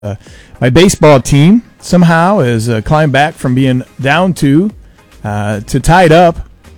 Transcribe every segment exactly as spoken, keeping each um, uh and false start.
Uh, my baseball team somehow has uh, climbed back from being down two uh, to tied up,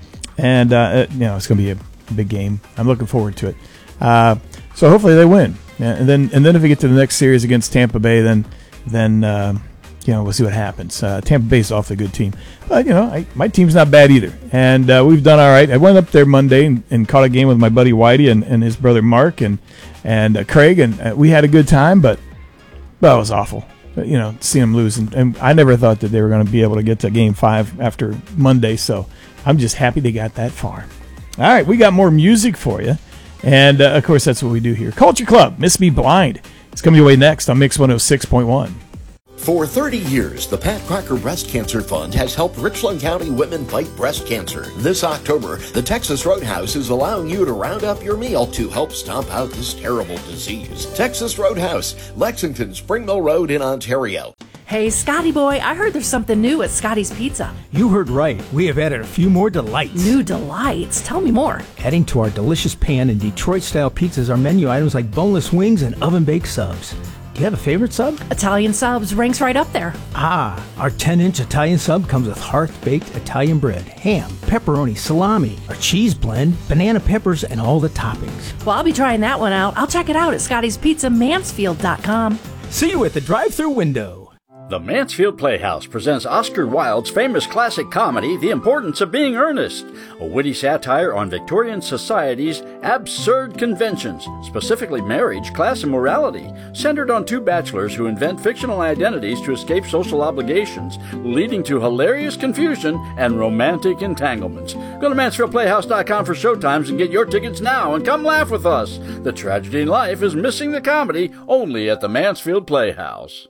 and uh, you know it's going to be a big game. I'm looking forward to it. Uh, so hopefully they win, and then and then if we get to the next series against Tampa Bay, then then uh, you know we'll see what happens. Uh, Tampa Bay's an awfully good team, but you know I, my team's not bad either, and uh, we've done all right. I went up there Monday and, and caught a game with my buddy Whitey and, and his brother Mark and and uh, Craig, and uh, we had a good time, but. Well, it was awful, you know, seeing them lose. And, and I never thought that they were going to be able to get to game five after Monday. So I'm just happy they got that far. All right, we got more music for you. And, uh, of course, that's what we do here. Culture Club, Miss Me Blind. It's coming your way next on Mix one oh six point one. For thirty years, the Pat Crocker Breast Cancer Fund has helped Richland County women fight breast cancer. This October, the Texas Roadhouse is allowing you to round up your meal to help stomp out this terrible disease. Texas Roadhouse, Lexington, Spring Mill Road in Ontario. Hey, Scotty boy, I heard there's something new at Scotty's Pizza. You heard right. We have added a few more delights. New delights? Tell me more. Adding to our delicious pan and Detroit-style pizzas are menu items like boneless wings and oven-baked subs. Do you have a favorite sub? Italian subs ranks right up there. Ah, our ten-inch Italian sub comes with hearth-baked Italian bread, ham, pepperoni, salami, our cheese blend, banana peppers, and all the toppings. Well, I'll be trying that one out. I'll check it out at Scotty's Pizza Mansfield dot com. See you at the drive-thru window. The Mansfield Playhouse presents Oscar Wilde's famous classic comedy, The Importance of Being Earnest, a witty satire on Victorian society's absurd conventions, specifically marriage, class, and morality, centered on two bachelors who invent fictional identities to escape social obligations, leading to hilarious confusion and romantic entanglements. Go to Mansfield Playhouse dot com for showtimes and get your tickets now, and come laugh with us. The tragedy in life is missing the comedy only at the Mansfield Playhouse.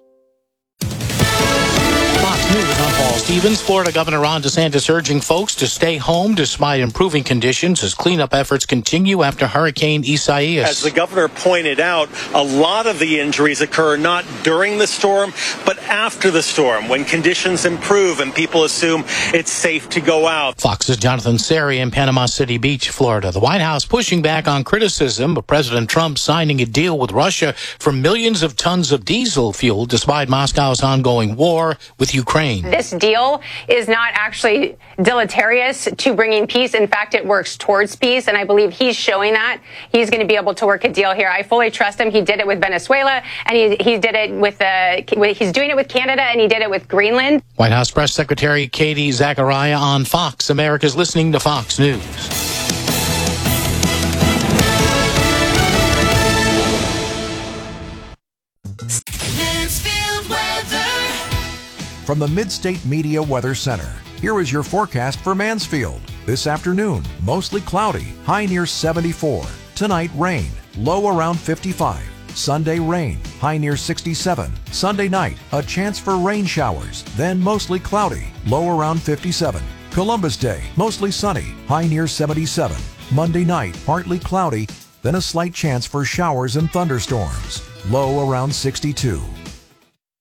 Fox News, I'm Paul Stevens. Florida Governor Ron DeSantis urging folks to stay home despite improving conditions as cleanup efforts continue after Hurricane Isaias. As the governor pointed out, a lot of the injuries occur not during the storm, but after the storm, when conditions improve and people assume it's safe to go out. Fox's Jonathan Seri in Panama City Beach, Florida. The White House pushing back on criticism of President Trump signing a deal with Russia for millions of tons of diesel fuel despite Moscow's ongoing war with Ukraine. This deal is not actually deleterious to bringing peace. In fact, it works towards peace, and I believe he's showing that. He's going to be able to work a deal here. I fully trust him. He did it with Venezuela, and he, he did it with, uh, he's doing it with Canada, and he did it with Greenland. White House Press Secretary Katie Zachariah on Fox. America's listening to Fox News. From the Midstate Media Weather Center, here is your forecast for Mansfield. This afternoon, mostly cloudy, high near seventy-four. Tonight, rain, low around fifty-five. Sunday, rain, high near sixty-seven. Sunday night, a chance for rain showers, then mostly cloudy, low around fifty-seven. Columbus Day, mostly sunny, high near seventy-seven. Monday night, partly cloudy, then a slight chance for showers and thunderstorms, low around sixty-two.